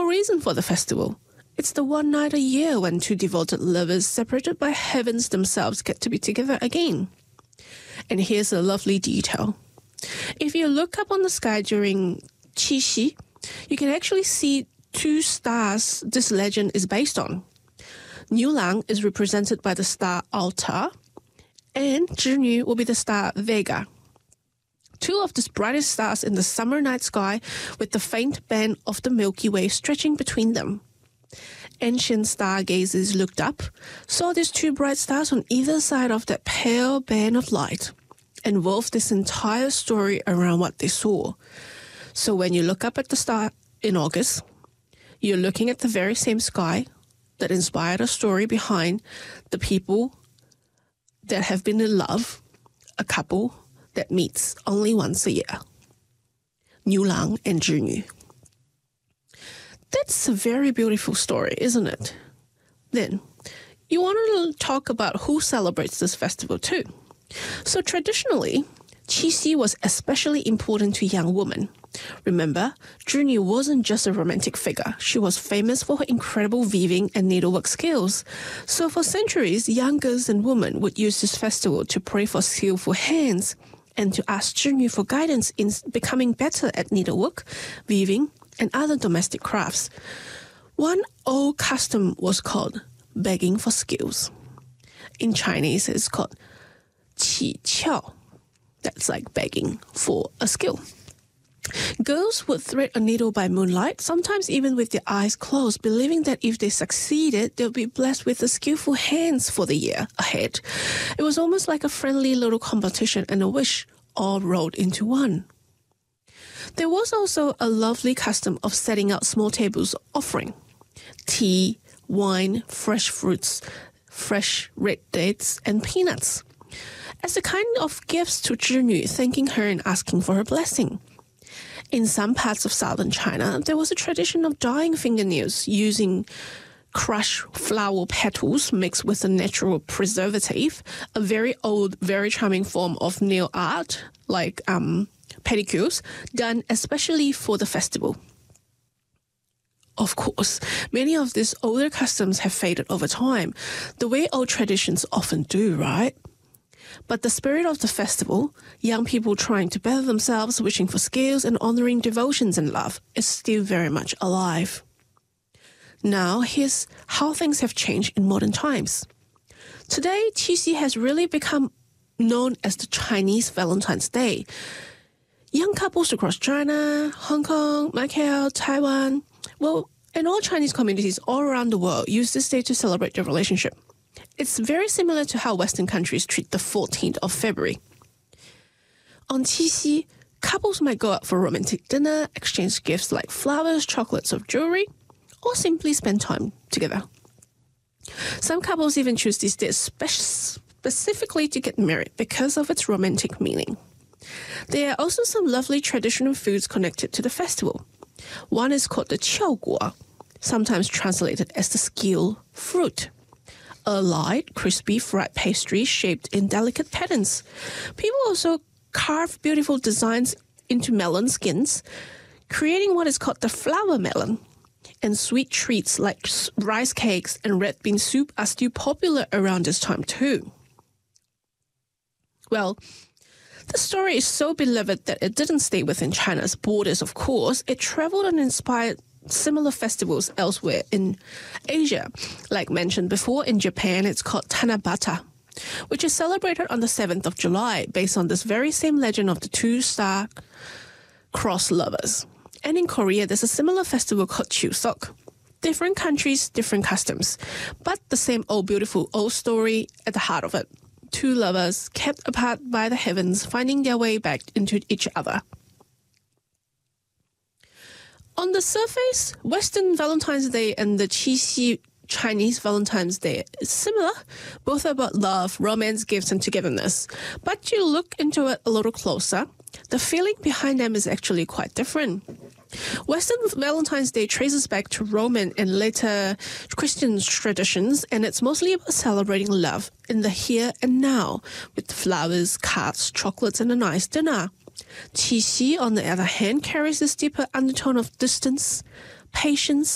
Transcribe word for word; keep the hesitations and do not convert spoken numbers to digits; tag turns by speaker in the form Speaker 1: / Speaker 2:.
Speaker 1: reason for the festival. It's the one night a year when two devoted lovers separated by heavens themselves get to be together again. And here's a lovely detail. If you look up on the sky during Qixi, you can actually see two stars this legend is based on. Niulang is represented by the star Alta, and Zhinyu will be the star Vega. Two of the brightest stars in the summer night sky with the faint band of the Milky Way stretching between them. Ancient stargazers looked up, saw these two bright stars on either side of that pale band of light, and wove this entire story around what they saw. So when you look up at the star in August, you're looking at the very same sky that inspired a story behind the people that have been in love, a couple that meets only once a year. Niulang and Zhinyu. That's a very beautiful story, isn't it? Then, you want to talk about who celebrates this festival too. So traditionally, Qixi was especially important to young women. Remember, Zhinyu wasn't just a romantic figure. She was famous for her incredible weaving and needlework skills. So for centuries, young girls and women would use this festival to pray for skillful hands and to ask Zhinyu for guidance in becoming better at needlework, weaving, and other domestic crafts. One old custom was called begging for skills. In Chinese, it's called qi qiao. That's like begging for a skill. Girls would thread a needle by moonlight, sometimes even with their eyes closed, believing that if they succeeded, they'll be blessed with the skillful hands for the year ahead. It was almost like a friendly little competition and a wish all rolled into one. There was also a lovely custom of setting out small tables offering tea, wine, fresh fruits, fresh red dates, and peanuts, as a kind of gifts to Zhinyu, thanking her and asking for her blessing. In some parts of southern China, there was a tradition of dyeing fingernails using crushed flower petals mixed with a natural preservative, a very old, very charming form of nail art, like um, pedicures, done especially for the festival. Of course, many of these older customs have faded over time, the way old traditions often do, right? But the spirit of the festival, young people trying to better themselves, wishing for skills and honoring devotions and love, is still very much alive. Now, here's how things have changed in modern times. Today, Qixi has really become known as the Chinese Valentine's Day. Young couples across China, Hong Kong, Macau, Taiwan, well, and all Chinese communities all around the world use this day to celebrate their relationship. It's very similar to how Western countries treat the fourteenth of February. On Qixi, couples might go out for romantic dinner, exchange gifts like flowers, chocolates, or jewelry, or simply spend time together. Some couples even choose this day spe- specifically to get married because of its romantic meaning. There are also some lovely traditional foods connected to the festival. One is called the qiaoguo, sometimes translated as the skill fruit. A light, crispy fried pastry shaped in delicate patterns. People also carve beautiful designs into melon skins, creating what is called the flower melon. And sweet treats like rice cakes and red bean soup are still popular around this time too. Well, the story is so beloved that it didn't stay within China's borders, of course. It traveled and inspired similar festivals elsewhere in Asia. Like mentioned before, in Japan, it's called Tanabata, which is celebrated on the seventh of July, based on this very same legend of the two star-crossed lovers. And in Korea, there's a similar festival called Chuseok. Different countries, different customs, but the same old beautiful old story at the heart of it. Two lovers kept apart by the heavens, finding their way back into each other. On the surface, Western Valentine's Day and the Qixi Chinese Valentine's Day is similar. Both are about love, romance, gifts, and togetherness. But you look into it a little closer, the feeling behind them is actually quite different. Western Valentine's Day traces back to Roman and later Christian traditions, and it's mostly about celebrating love in the here and now, with flowers, cards, chocolates, and a nice dinner. Qixi, on the other hand, carries this deeper undertone of distance, patience,